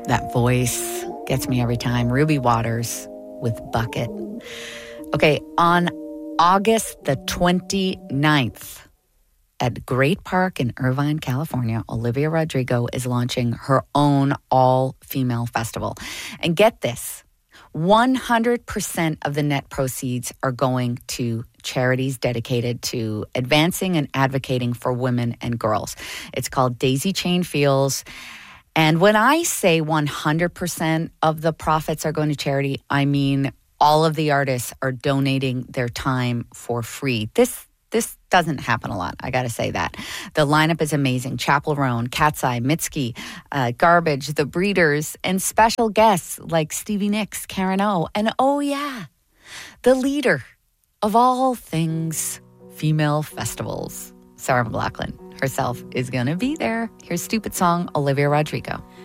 That voice gets me every time. Ruby Waters with Bucket. Okay, on August the 29th at Great Park in Irvine, California, Olivia Rodrigo is launching her own all-female festival. And get this, 100% of the net proceeds are going to charities dedicated to advancing and advocating for women and girls. It's called Daisy Chain Fields. And when I say 100% of the profits are going to charity, I mean all of the artists are donating their time for free. This doesn't happen a lot, I got to say that. The lineup is amazing. Chappell Roan, Cat's Eye, Mitski, Garbage, The Breeders, and special guests like Stevie Nicks, Karen O, and oh yeah, the leader of all things female festivals, Sarah McLachlan herself is going to be there. Here's Stupid Song, Olivia Rodrigo.